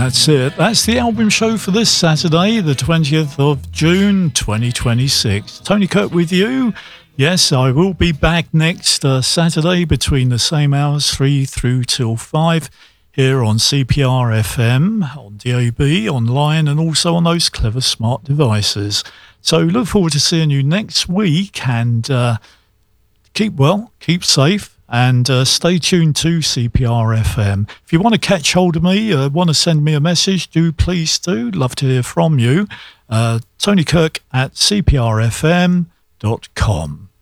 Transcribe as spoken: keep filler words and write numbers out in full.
That's it. That's the album show for this Saturday, the twentieth of June, twenty twenty-six. Tony Kirk with you. Yes, I will be back next uh, Saturday between the same hours, three through till five, here on C P R F M, on D A B, online, and also on those clever smart devices. So look forward to seeing you next week, and uh, keep well, keep safe. And uh, stay tuned to C P R F M. If you want to catch hold of me, uh, want to send me a message, do please do. Love to hear from you. Uh, Tony Kirk at C P R F M dot com.